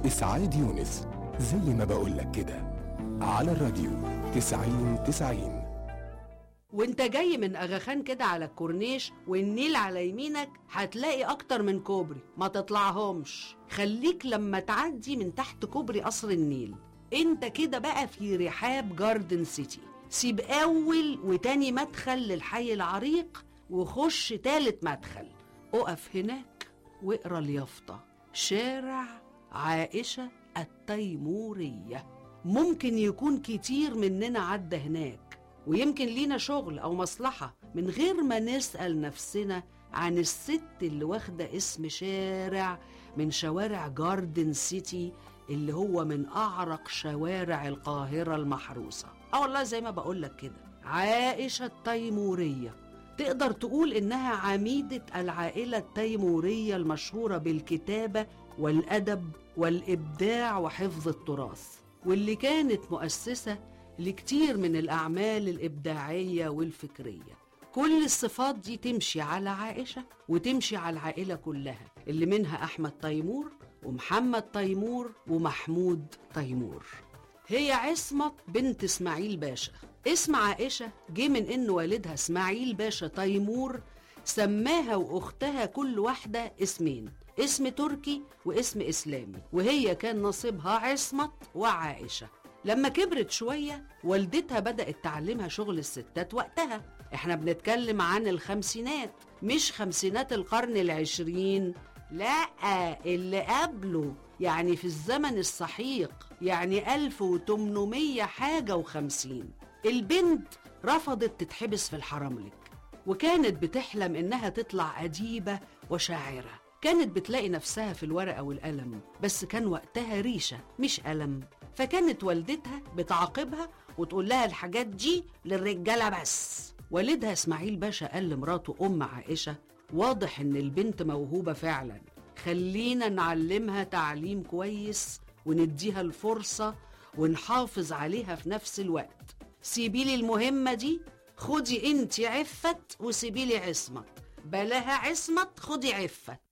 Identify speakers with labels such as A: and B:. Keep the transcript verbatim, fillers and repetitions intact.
A: إسعاد يونس، زي ما بقولك كده، على الراديو تسعين تسعين.
B: وانت جاي من اغاخان كده على الكورنيش والنيل على يمينك هتلاقي اكتر من كوبري، ما تطلعهمش، خليك لما تعدي من تحت كوبري قصر النيل. انت كده بقى في رحاب جاردن سيتي. سيب اول وتاني مدخل للحي العريق وخش تالت مدخل، اقف هناك واقرا اليافطة شارع عائشة التيمورية. ممكن يكون كتير مننا عدى هناك، ويمكن لينا شغل أو مصلحة من غير ما نسأل نفسنا عن الست اللي واخدة اسم شارع من شوارع جاردن سيتي، اللي هو من أعرق شوارع القاهرة المحروسة. اه والله زي ما بقولك كده، عائشة التيمورية. تقدر تقول إنها عميدة العائلة التيمورية المشهورة بالكتابة والأدب والإبداع وحفظ التراث، واللي كانت مؤسسة لكتير من الأعمال الإبداعية والفكرية. كل الصفات دي تمشي على عائشة وتمشي على العائلة كلها، اللي منها أحمد تيمور ومحمد تيمور ومحمود تيمور. هي عصمت بنت اسماعيل باشا. اسم عائشة جه من إن والدها اسماعيل باشا تيمور سماها وأختها كل واحدة اسمين، اسم تركي واسم إسلامي، وهي كان نصيبها عصمت وعائشة. لما كبرت شوية والدتها بدأت تعلمها شغل الستات وقتها. احنا بنتكلم عن الخمسينات، مش خمسينات القرن العشرين، لا اللي قبله، يعني في الزمن السحيق، يعني ألف وتمنمية حاجة وخمسين. البنت رفضت تتحبس في الحرملك، وكانت بتحلم إنها تطلع أديبة وشاعرة. كانت بتلاقي نفسها في الورقة والقلم، بس كان وقتها ريشة مش قلم. فكانت والدتها بتعاقبها وتقول لها الحاجات دي للرجالة بس. والدها اسماعيل باشا قال لمراته أم عائشة: واضح إن البنت موهوبة فعلا، خلينا نعلمها تعليم كويس ونديها الفرصة ونحافظ عليها في نفس الوقت. سيبيلي المهمة دي، خدي انتي عفت وسيبيلي عصمت، بلاها عصمت خدي عفت.